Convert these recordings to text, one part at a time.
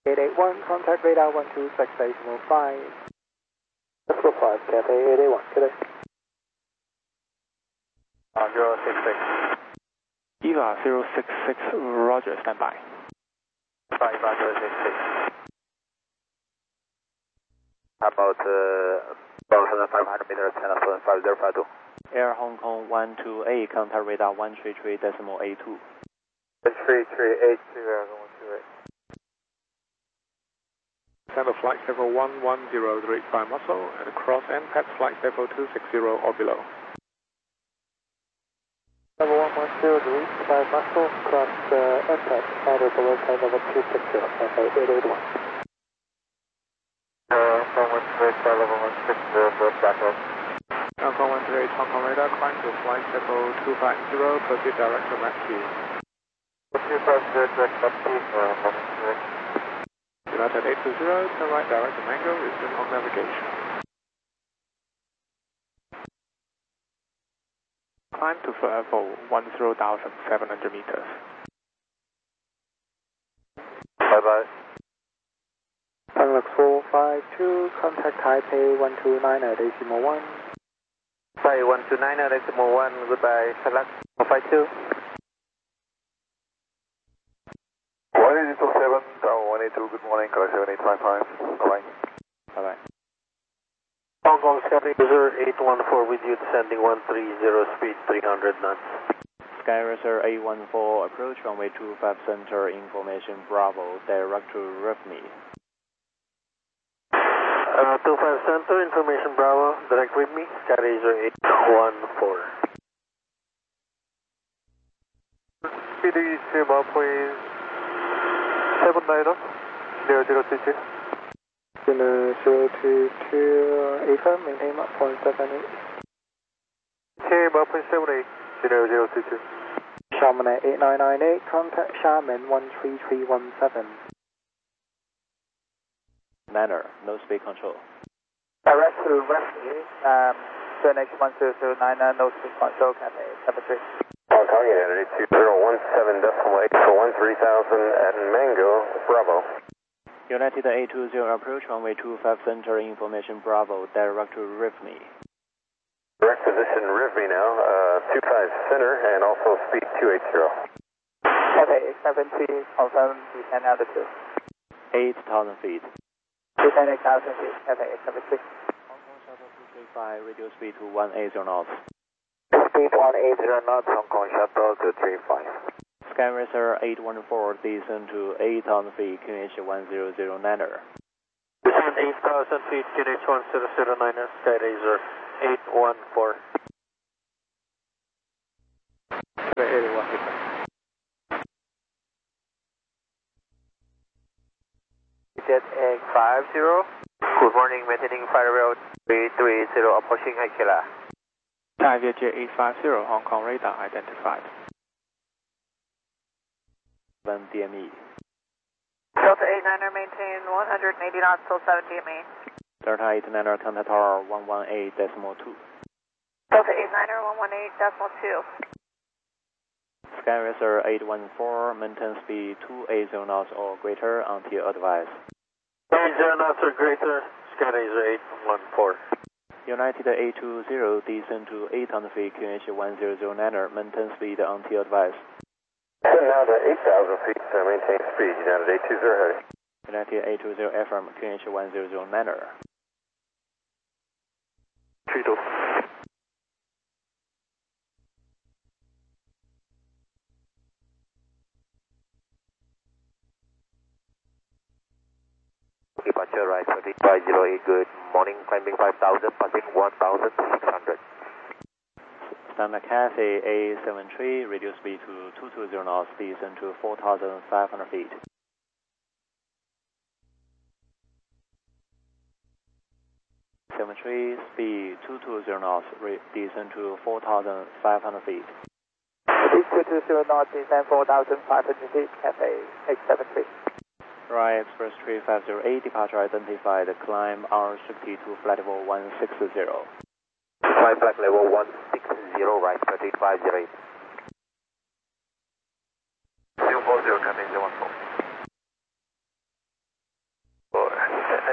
881, contact radar 126.5. Let's go 5, Cathay 881, good day. 066. EVA 066, Roger, standby. 066. About 1,500 meters, telephone 5052. Air Hong Kong 128, contact radar 133.82. 338, Center flight level 11035 muscle and cross NPAT flight level 260 or below. Level 11035 muscle, cross NPAT, order below flight level 260, FA 881. Hong Kong 138, level 160, bird backup. Hong Kong 138, Hong Kong radar, climb to flight level 250, proceed direct to Maxi. 250, direct Maxi, United 820, turn right direct to Mango, resume on navigation. Climb to level 10,700 meters. Bye-bye. Sunlux 452, contact Taipei 129 at decimal 1. Taipei 129 at decimal 1, goodbye. Sunlux 452. 182.7, Tower 182, good morning, color 7855, bye-bye. Bye-bye. Hong Kong Sky Cruiser 814 with you descending 130, speed 300 knots. Sky Racer 814, approach runway 25 center, information Bravo, direct to RIFMI. 25 center, information Bravo, direct with me, Sky Racer 814. Speed is 1.79 knots, 0022. 022 affirm, maintain Mach 0.78. Okay, 1.78, 0022. Xiamen 8998, contact Xiamen 13317. Manner, no speed control. Direct to Rescue, Phoenix 10099, no speed control, Cathay 73. Hong Kong United 2017.8 for 13,000 at Mango, Bravo. United 820, approach runway 25 center, information Bravo, direct to RIFMI. Direct position RIVMI now, 25 center and also speed 280. Cathay 73, confirm descent altitude. 8,000 feet. Descend 8,000 feet, Cathay 73. Hong Kong Shuttle 235, radio speed to 180 knots. Speed 180 knots, Hong Kong Shuttle 235. Sky Racer 814, descend to 8,000 feet, QNH 100 Descend 8,000 feet, QNH 100 Sky Racer 814. 81. Jet Egg 50. Good morning, maintaining flight route 330, approaching Aquila. Taipei Jet 850, Hong Kong radar identified. DME. Delta 89er maintain 180 knots till 7 DME. Delta 89er, contact tower 118.2. Delta 89er 118.2. Sky Racer 814, maintain speed 280 knots or greater until advised. 280 knots or greater, Sky Racer 814. United 820, descend to 800 feet, QNH 100 maintain speed until advised. Descend now to 8,000 feet, maintain speed, United 820 heading. United 820, affirm, QNH 100 32. Departure right 3508, good morning, climbing 5,000, passing 1,600. Standard Cathay A73, radio speed to 220 knots, descend to 4,500 feet. Speed 220 knots, descend to 4,500 feet. Speed 220 knots, descend 4,500 feet, Cathay 873. Right, Express 3508, departure identified, climb R60 to flight level 160. Climb flight level 160, right 3508. 040, Cathay 014.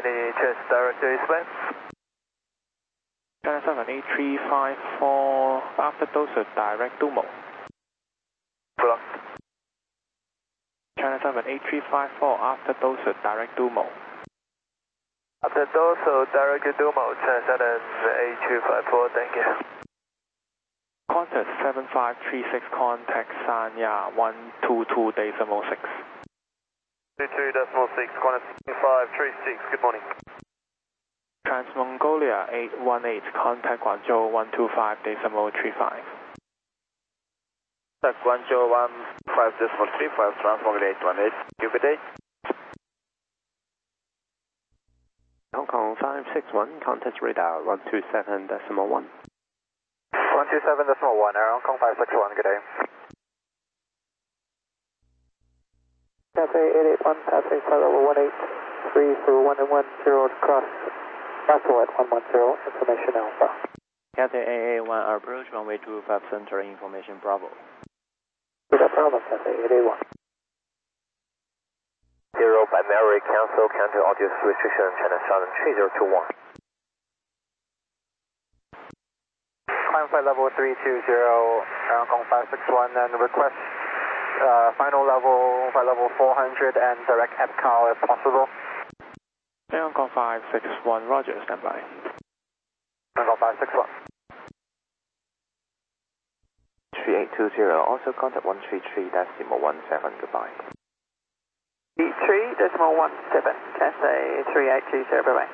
any chance director display? China 78354, after dosage direct Dumo. Block. China 78354, after dosage direct Dumo. After Doso, direct Dumo, China 78354, thank you. Contact 7536, contact Sanya 122.6. 22.6, contact 536, good morning. Trans-Mongolia 818, contact Guangzhou 125.35. Guangzhou 15.35, Trans-Mongolia 818, good day. Hong Kong 561, contact radar 127.1. 127.1, Hong Kong 561, good day. Cathay 881, passing flight level 183 for 110 to cross Russell at 110, information Alpha. Cathay AA1, approach runway 25 center, information Bravo. No problem, Cathay 881. 0 primary cancel counter audio restriction, China Southern 3021. Climb flight level 320, Hong Kong 561, and request final level, flight level 400 and direct EPCAL if possible. Hong Kong 561, roger, standby. Hong Kong 561. 3820, also contact 133.17, goodbye. 3.17, Cathay 3820, bye-bye.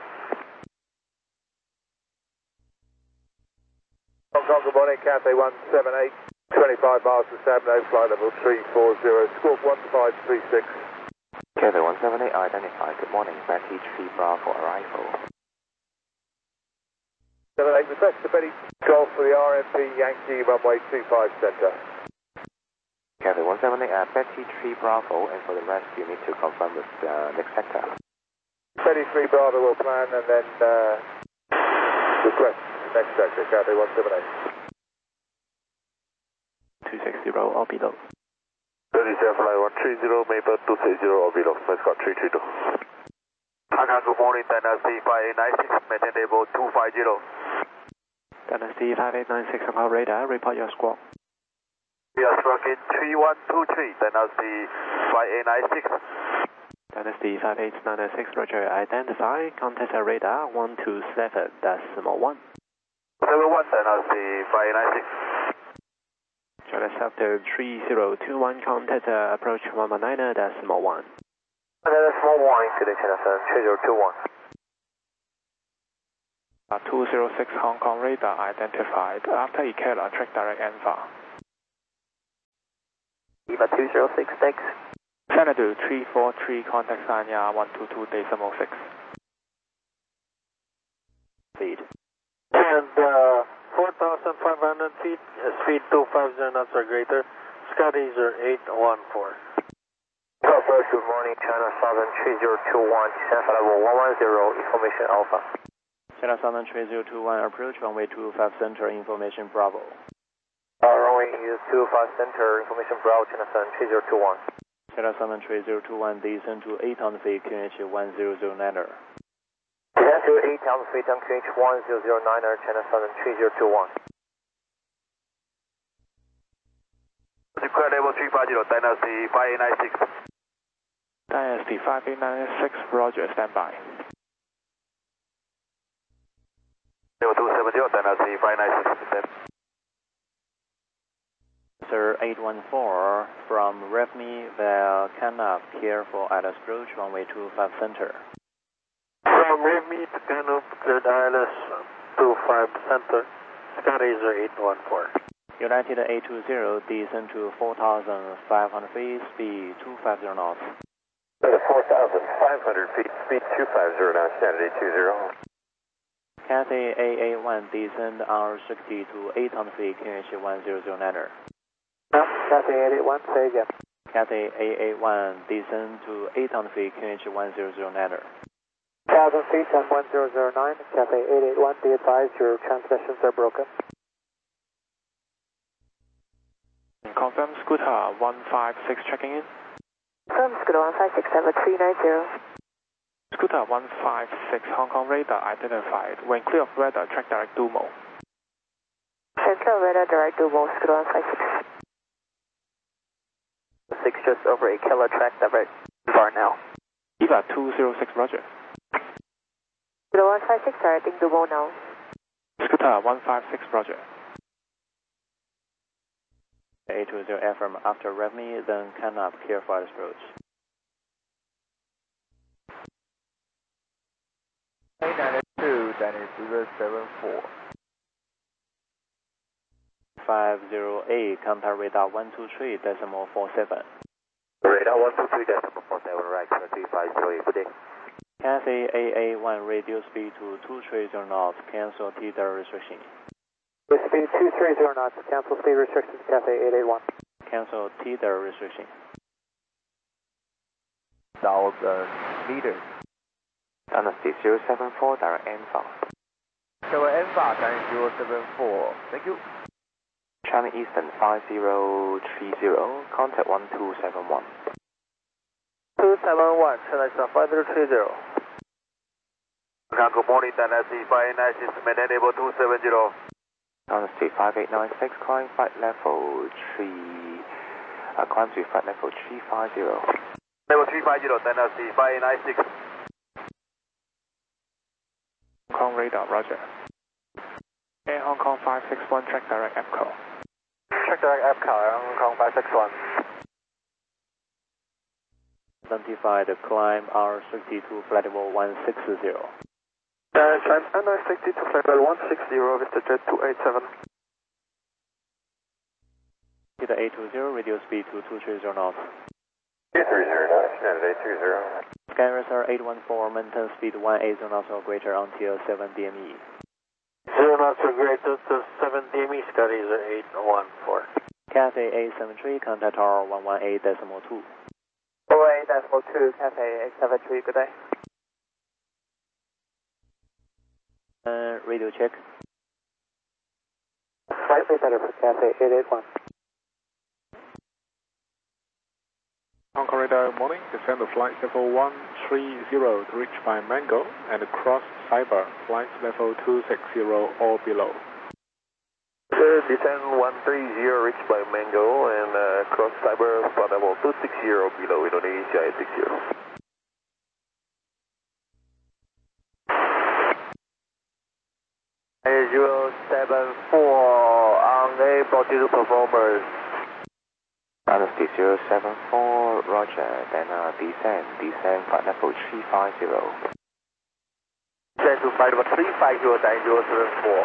Hong Kong, good morning, Cathay 178, 25 miles to Sabno, flight level 340, squawk 1536. Cathay 178, identified, good morning, Betty 3 Bravo arrival. 78, request to Betty Golf for the RMP Yankee runway 25 center. Cathay 178 at Betty 3 Bravo, and for the rest you need to confirm with the next sector. Betty 3 Bravo will plan and then request next sector, Cathay 178. 260, or below. 37 flight 130, Maple 230 or below, let's go 332. Hong Kong, good morning, Dynasty 5896, maintain level 250. Dynasty 5896, about radar, report your squawk. We are squawking 3123, Dynasty 5896. Dynasty 58996, roger, identify, contact radar 127.1. 71, Dynasty 5896. Charlie Sector 3021, contact approach 119.1. Another small warning to the China 3021. 206 Hong Kong radar identified. After ECALA, track direct Alpha. Eva 206, thanks. Xanadu 343, contact Sanya 122.6. Feed. And 4,500 feet, speed 250 knots or greater, Scotties are 814. Southwest, good morning, China Southern 3021, descent level 110, information Alpha. China Southern 3021, approach runway 25 center, information Bravo. Runway 25 center, information Bravo, China Southern 3021. China Southern 3021, descend to 800 feet, QNH 1009er. Descend to 8,000 feet on QNH 1009er, China Southern 3021. Declare level 350, Dynasty 5896. Dynasty 5896, roger, standby. Level 270, Dynasty 596. Sir 814, from Revmi via Canap, careful at approach runway 25 center. From Revmi to Canop, cleared ILS 25 center, Scotties are 814. United 820, descend to 4,500 feet, speed 250 knots. 4,500 feet, speed 250 knots, Saturday 20. Cathay AA1, descend R60 to 800 feet, QNH 1009er. No, Cathay 881, say again. Cathay AA1, descend to 800 feet, QNH 1009er. 1,000 feet on 1009, Cathay 881, be advised your transmissions are broken. Confirm Scooter 156 checking in. From Scooter 156, have a 390. Scooter 156, Hong Kong radar identified. When clear of radar, track direct Dumo. Central radar direct Dumo, Scooter 156. 6 just over 8 kilo, track direct bar now. EVA 206, roger. Scooter 156, directing Dumo now. Scooter 156, roger. A20 affirm after rev me, then can up, clear for approach. A92, Daniel 074. 508, contact radar 123.47. Radar 123.47, right, 2350, good day. Cathay AA1, radio speed to 230 knots, cancel tether restriction. Speed 230 knots, cancel speed restrictions, Cathay 881. Cancel tether restriction. 1,000 meters. Dynasty 074, direct N5. Direct N5, Daniel 074, thank you. China Eastern 5030, contact 1271. 271, China Eastern 5030. Good morning, Dynasty 596, maintain able 270. Dynasty 5896, climb flight level 3, climb to flight level 350. Level 350, Dynasty 596. Hong Kong radar, roger. Air Hong Kong 561, track direct EPCO. Track direct EPCO, Hong Kong 561. Identify the climb R62 flight level 160. Climb R62 flight level 160, Vista Jet 287. Peter A20, radio speed to 230 knots. 230 knots, United 820. Skyracer are 814, maintain speed 180 knots or greater until 7 DME. 0 knots or greater to 7 DME, Scotties are 814. Cathay A73, contact tower 118.2. 408.2, Cathay 873, good day. Radio check. Slightly better for Cathay 881. Hong Kong radar, morning. Descend to flight level 130 to reach by Mango and cross Cyber, flight level 260 or below. Descend 130, reach by Mango and cross Cyber, flight level 260 below, Indonesia 860. A074, unable to performers. Dynasty 074, roger, then descend flight level 350. Descend to flight level 350, Daniel 074.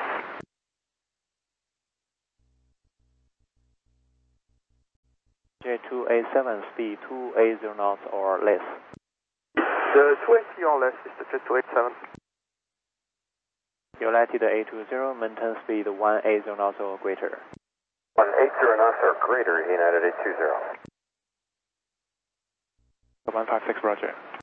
J287, speed 280 knots or less. The 280 or less is the J287. United A20, maintain speed 180 knots or greater. 180 knots or greater, United 820. 156, roger.